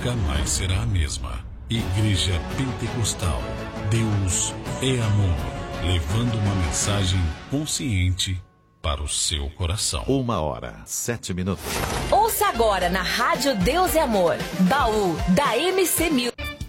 nunca mais será a mesma. Igreja Pentecostal. Deus é amor, levando uma mensagem consciente para o seu coração. 1h07. Ouça agora na Rádio Deus é Amor, Baú da MC1000.